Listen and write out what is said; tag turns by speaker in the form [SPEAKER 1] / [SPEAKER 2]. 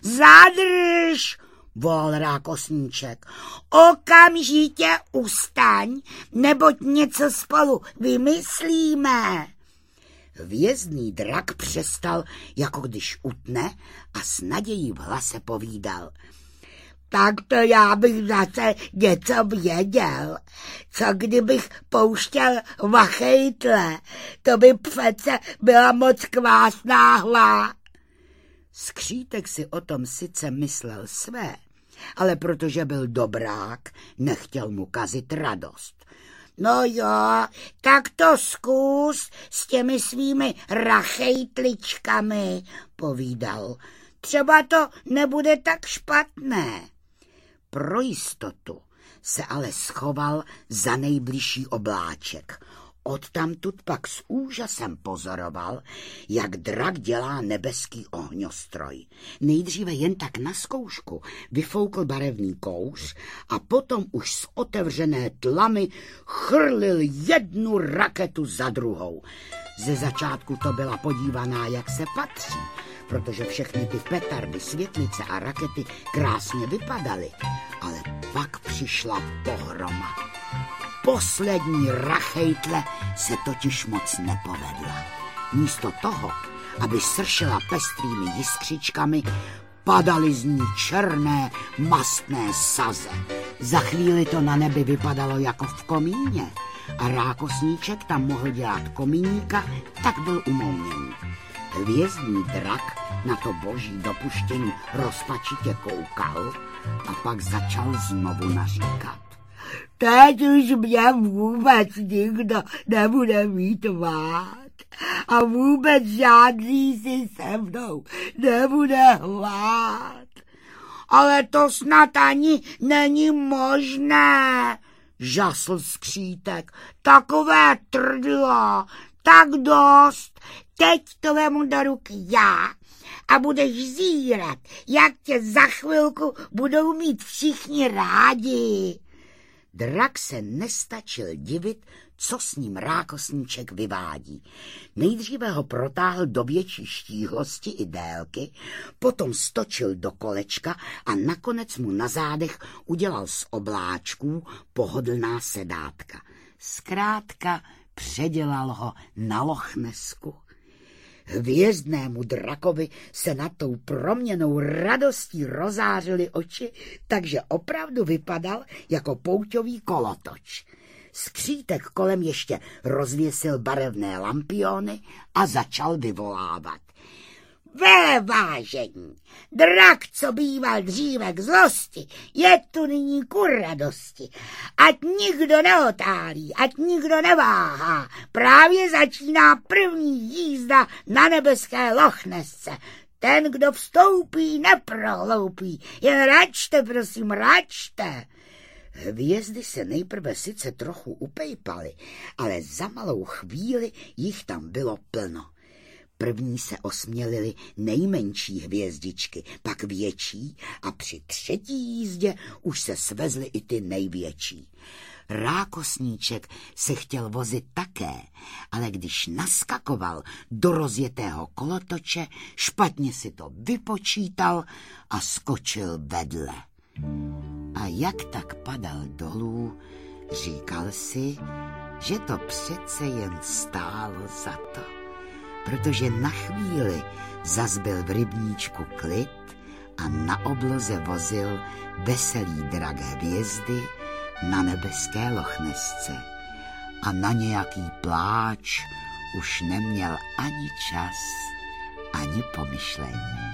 [SPEAKER 1] Zadrž, volal rákosníček. Okamžitě ustaň, neboť něco spolu vymyslíme. Hvězdný drak přestal, jako když utne, a s nadějí v hlase povídal. Tak to já bych zase něco věděl. Co kdybych pouštěl vachejtle? To by přece byla moc kvásná hla. Skřítek si o tom sice myslel své, ale protože byl dobrák, nechtěl mu kazit radost. No jo, tak to zkus s těmi svými rachejtličkami, povídal. Třeba to nebude tak špatné. Pro jistotu se ale schoval za nejbližší obláček. Odtamtud pak s úžasem pozoroval, jak drak dělá nebeský ohňostroj. Nejdříve jen tak na zkoušku vyfoukl barevný kouř a potom už z otevřené tlamy chrlil jednu raketu za druhou. Ze začátku to byla podívaná, jak se patří, protože všechny ty petardy, světlice a rakety krásně vypadaly, ale pak přišla pohroma. Poslední rachejtle se totiž moc nepovedla. Místo toho, aby sršela pestrými jiskřičkami, padaly z ní černé mastné saze. Za chvíli to na nebi vypadalo jako v komíně a rákosníček tam mohl dělat komíníka, tak byl umouněný. Hvězdný drak na to boží dopuštění rozpačitě koukal a pak začal znovu naříkat. Teď už mě vůbec nikdo nebude mít rád a vůbec žádný si se mnou nebude hlát. Ale to snad ani není možné, žasl skřítek. Takové trdlo, tak dost, teď to vemu do ruky já a budeš zírat, jak tě za chvilku budou mít všichni rádi. Drak se nestačil divit, co s ním rákosníček vyvádí. Nejdříve ho protáhl do větší štíhlosti i délky, potom stočil do kolečka a nakonec mu na zádech udělal z obláčků pohodlná sedátka. Zkrátka předělal ho na Lochnesku. Hvězdnému drakovi se nad tou proměnou radostí rozářily oči, takže opravdu vypadal jako pouťový kolotoč. Skřítek kolem ještě rozvěsil barevné lampiony a začal vyvolávat. Velevážení, drak, co býval dříve k zlosti, je tu nyní ku radosti. Ať nikdo neotálí, ať nikdo neváhá. Právě začíná první jízda na nebeské Lochnesce. Ten, kdo vstoupí, neprohloupí. Jen račte, prosím, račte. Hvězdy se nejprve sice trochu upejpaly, ale za malou chvíli jich tam bylo plno. První se osmělily nejmenší hvězdičky, pak větší a při třetí jízdě už se svezly i ty největší. Rákosníček se chtěl vozit také, ale když naskakoval do rozjetého kolotoče, špatně si to vypočítal a skočil vedle. A jak tak padal dolů, říkal si, že to přece jen stálo za to, protože na chvíli zas byl v rybníčku klid a na obloze vozil veselý drak hvězdy na nebeské Lochnesce a na nějaký pláč už neměl ani čas, ani pomyšlení.